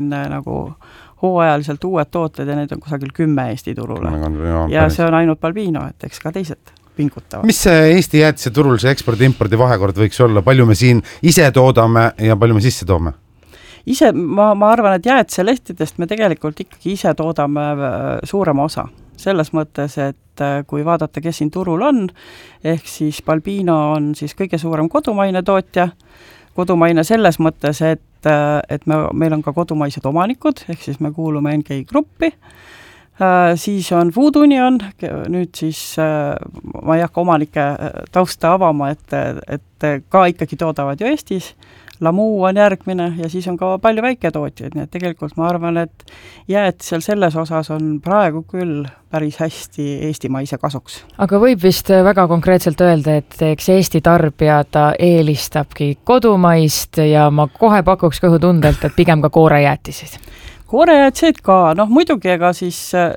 nagu hooajaliselt uued tooted ja need on kusagil 10 Eesti turule. Ja päris. see on ainult Balbino, et eks ka teised pingutavad. Mis see Eesti jäätise turul see ekspordi-impordi vahekord võiks olla? Palju me siin ise toodame ja palju me sisse toome? Ma arvan, et jäätise lehtidest me tegelikult ikkagi ise toodame suurema osa. Selles mõttes, et kui vaadata, kes siin turul on, ehk siis Balbino on siis kõige suurem kodumaine tootja, kodumaine selles mõttes, et meil on ka kodumaised omanikud, ehk siis me kuulume NGI gruppi, siis on Food Union, nüüd siis ma ei hakka omanike tausta avama, et ka ikkagi toodavad ju Eestis, Lamu on järgmine ja siis on ka palju väiketootjaid, nii et tegelikult ma arvan, et jäätisel selles osas on praegu küll päris hästi eestimaise kasuks. Aga võib vist väga konkreetselt öelda, et eks Eesti tarbija ta eelistabki kodumaist ja ma kohe pakuks kõhutundelt, et pigem ka koorejäätisid. Koorejäätiseid ka, muidugi ega siis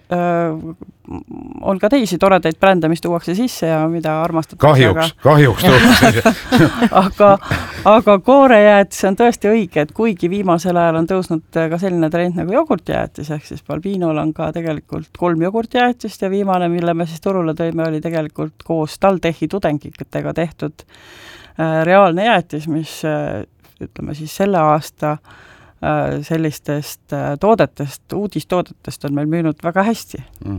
on ka teisi toredaid brände, mis tuuakse sisse ja mida armastatakse. Kahjuks tuuakse. aga koorejäätis on tõesti õige, et kuigi viimasel ajal on tõusnud ka selline trend nagu jogurtjäätis, ehk siis Balbinol on ka tegelikult 3 jogurtjäätist ja viimane, mille me siis turule tõime, oli tegelikult koos TalTechi tudengitega tehtud reaalne jäätis, mis ütleme siis selle aasta sellistest toodetest, uudistoodetest on meil müünud väga hästi.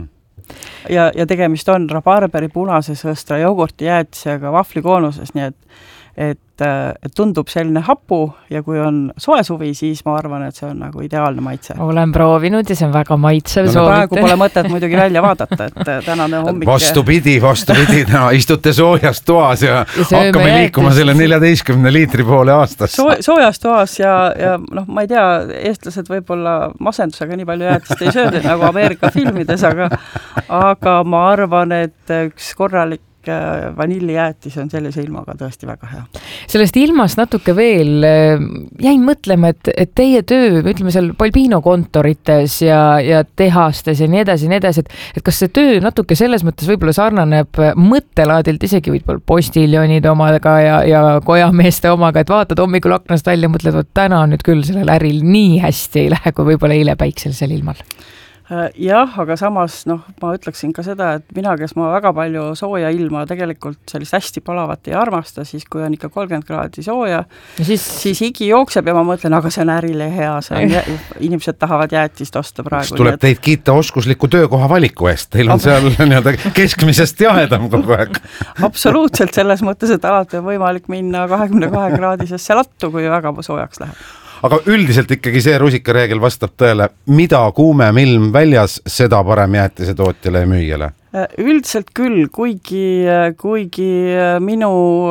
Ja tegemist on rabarberi punase sõstra jogurti jäätisega vahvlikoonuses, nii et tundub selline hapu ja kui on soe suvi, siis ma arvan, et see on nagu ideaalne maitse. Olen proovinud ja see on väga maitsev soovite. Praegu pole mõtet muidugi välja vaadata, et tänane hommik... Vastupidi, istute soojas toas ja hakkame liikuma selle 14 liitri poole aastas. Soojas toas ja ma ei tea, eestlased võib-olla masendusega nii palju jäätist ei söönud nagu Ameerika filmides, aga ma arvan, et üks korralik vanillijäätis on sellise ilmaga tõesti väga hea. Sellest ilmast natuke veel jäin mõtlema, et teie töö, ütleme seal Balbino kontorites ja tehastes ja nii edasi, et kas see töö natuke selles mõttes võib-olla sarnaneb mõttelaadilt isegi võib-olla postiljonide omaga ja kojameeste omaga, et vaatad hommikul aknast välja ja mõtled, et täna nüüd küll sellel äril nii hästi ei lähe, kui võib-olla eile päikselisel ilmal. Jah, aga samas ma ütleksin ka seda, et mina, kes ma väga palju sooja ilma tegelikult sellist hästi palavat ei armasta, siis kui on ikka 30 kraadi sooja, siis higi jookseb ja ma mõtlen, aga see on ärile hea, inimesed tahavad jäätist osta praegu. Tuleb teid kiita oskusliku töökoha valiku eest, teil on seal keskmisest jahedam kogu aeg. Absoluutselt selles mõttes, et alati on võimalik minna 22 kraadisesse lattu, kui väga soojaks läheb. Aga üldiselt ikkagi see rusikareegel vastab tõele, mida kuumem ilm väljas, seda parem jäätise tootjale ja müüjale? Üldiselt küll, kuigi minu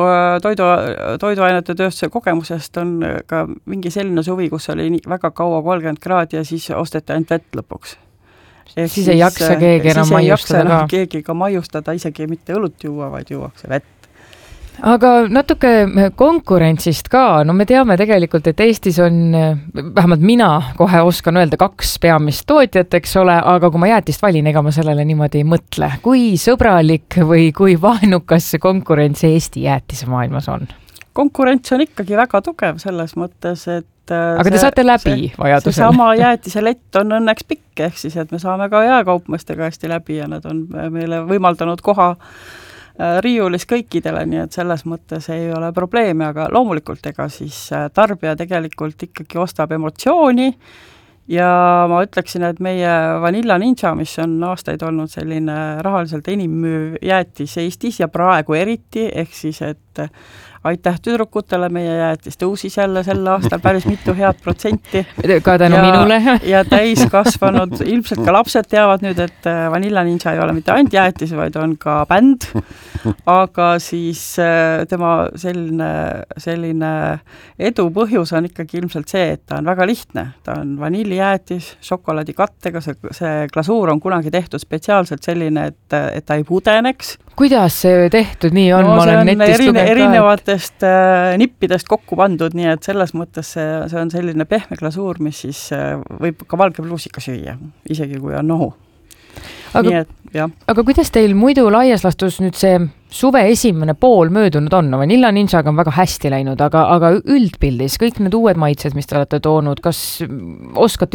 toiduainete tööstuse kogemusest on ka mingi selline suvi, kus oli väga kaua 30 kraadi ja siis osteti ainult vett lõpuks. Siis ei jaksa keegi enam maiustada ka. Keegi ka maiustada, isegi mitte õlut juua, vaid juuakse vett. Aga natuke konkurentsist ka, me teame tegelikult, et Eestis on, vähemalt mina kohe oskan öelda 2 peamist tootjat, eks ole, aga kui ma jäätist valin, ega ma sellele niimoodi ei mõtle. Kui sõbralik või kui vaenukas see konkurents Eesti jäätise maailmas on? Konkurents on ikkagi väga tugev selles mõttes, et aga te saate läbi vajadusel. See sama jäätise lett on õnneks pikk, ehk siis, et me saame ka jääkaupmeestega hästi läbi ja nad on meile võimaldanud koha riiulis kõikidele, nii et selles mõttes ei ole probleemi, aga loomulikult ega siis tarbija tegelikult ikkagi ostab emotsiooni ja ma ütleksin, et meie Vanilla Ninja, mis on aastaid olnud selline rahaliselt enim müüv jäätis Eestis ja praegu eriti, ehk siis, et aitäh tüdrukutele, meie jäätis tõusis jälle sel aastal päris mitu head protsenti. Ka tänu minule. Ja täiskasvanud, ilmselt ka lapsed teavad nüüd, et Vanilla Ninja ei ole mitte ainult jäätis, vaid on ka bänd, aga siis tema selline edu põhjus on ikkagi ilmselt see, et ta on väga lihtne. Ta on vanillijäätis, šokolaadikattega, see glasuur on kunagi tehtud spetsiaalselt selline, et ta ei pudeneks. Kuidas see tehtud nii on? No, see on erinevatest nippidest kokku pandud, nii et selles mõttes see on selline pehme glasuur, mis siis võib ka valge pluusika süüa, isegi kui on nohu. Aga kuidas teil muidu laias lastus nüüd see suve esimene pool möödunud on? No Vanilla Ninjaga on väga hästi läinud, aga üldpildis kõik need uued maitsed, mis te olete toonud, kas oskate